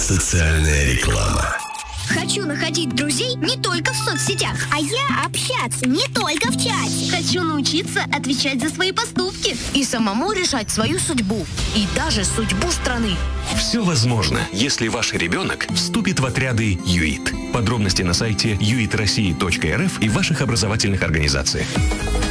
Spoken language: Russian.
Социальная реклама. Хочу находить друзей не только в соцсетях, а я общаться не только в чате. Хочу научиться отвечать за свои поступки и самому решать свою судьбу, и даже судьбу страны. Все возможно, если ваш ребенок вступит в отряды ЮИТ. Подробности на сайте uitrossии.рф и ваших образовательных организациях.